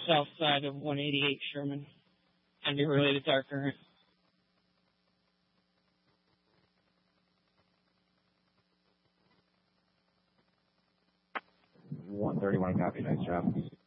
south side of 188 Sherman. Can be related to our current. 131, copy. Nice job.